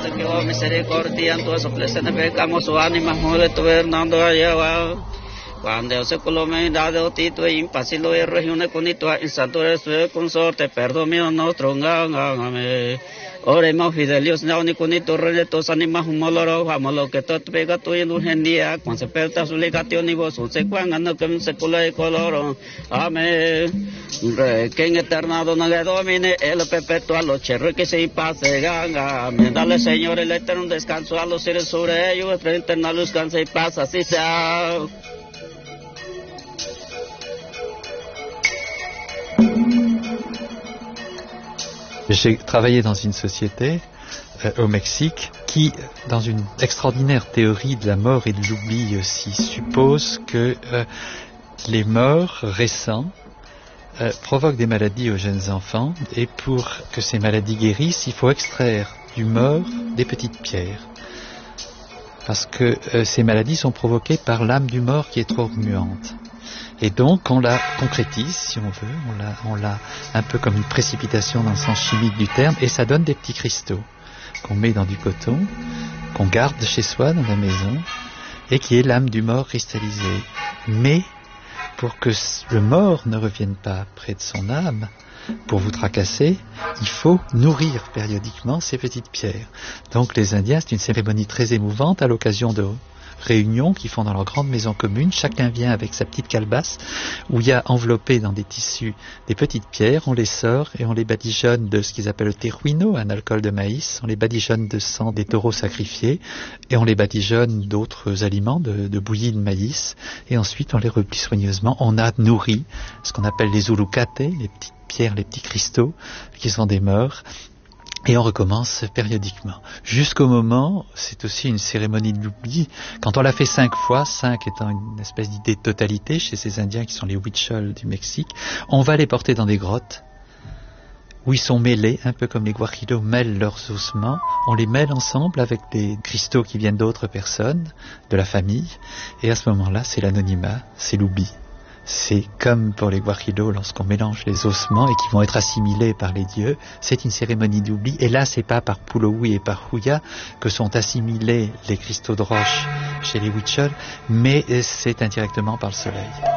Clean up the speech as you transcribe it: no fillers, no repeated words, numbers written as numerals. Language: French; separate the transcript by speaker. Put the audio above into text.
Speaker 1: hasta que misericordia en tu soplesen pecamos su ánima muere tu Fernando allá. Cuando se colome dado tito e impasilo e regione con ito in santo su consorte perdomio nostro ngangame. Oremos fidelios na ni con ito retos animas humoloro hamolo que tot pega tu en urgendia con se perta su legatio ni vos se cuan ando que se cola e coloro. Amén. Que en eternado no le domine el perpetual los cherros que se pase ganga. Amén. Dale Señor el eterno descanso a los seres sobre ellos, el eterno descanso y paz así sea.
Speaker 2: J'ai travaillé dans une société au Mexique qui, dans une extraordinaire théorie de la mort et de l'oubli aussi, suppose que les morts récents provoquent des maladies aux jeunes enfants et pour que ces maladies guérissent, il faut extraire du mort des petites pierres. Parce que ces maladies sont provoquées par l'âme du mort qui est trop remuante. Et donc on la concrétise, si on veut, on l'a un peu comme une précipitation dans le sens chimique du terme, et ça donne des petits cristaux qu'on met dans du coton, qu'on garde chez soi dans la maison, et qui est l'âme du mort cristallisée. Mais pour que le mort ne revienne pas près de son âme, pour vous tracasser, il faut nourrir périodiquement ces petites pierres. Donc les Indiens, c'est une cérémonie très émouvante à l'occasion de réunions qu'ils font dans leur grande maison commune. Chacun vient avec sa petite calebasse où il y a enveloppé dans des tissus des petites pierres, on les sort et on les badigeonne de ce qu'ils appellent le tejuino, un alcool de maïs, on les badigeonne de sang des taureaux sacrifiés et on les badigeonne d'autres aliments, de bouillie de maïs, et ensuite on les replie soigneusement. On a nourri ce qu'on appelle les ulucates, les petites pierres, les petits cristaux qui sont des morts. Et on recommence périodiquement. Jusqu'au moment, c'est aussi une cérémonie de l'oubli. Quand on l'a fait 5 fois, 5 étant une espèce d'idée de totalité chez ces Indiens qui sont les Huichol du Mexique, on va les porter dans des grottes où ils sont mêlés, un peu comme les guajiros mêlent leurs ossements. On les mêle ensemble avec des cristaux qui viennent d'autres personnes, de la famille. Et à ce moment-là, c'est l'anonymat, c'est l'oubli. C'est comme pour les guajiros lorsqu'on mélange les ossements et qui vont être assimilés par les dieux. C'est une cérémonie d'oubli. Et là, c'est pas par Pulowi et par Huya que sont assimilés les cristaux de roche chez les Huichol, mais c'est indirectement par le soleil.